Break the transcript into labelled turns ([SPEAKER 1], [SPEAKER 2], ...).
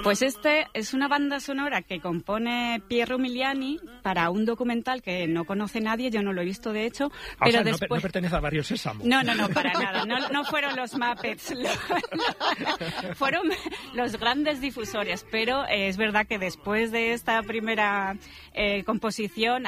[SPEAKER 1] Pues este es una banda sonora que compone Piero Umiliani para un documental que no conoce nadie, yo no lo he visto de hecho, pero
[SPEAKER 2] sea,
[SPEAKER 1] después...
[SPEAKER 2] no pertenece a Barrio Sésamo.
[SPEAKER 1] No, para nada, no fueron los Muppets, fueron los grandes difusores, pero es verdad que después de esta primera composición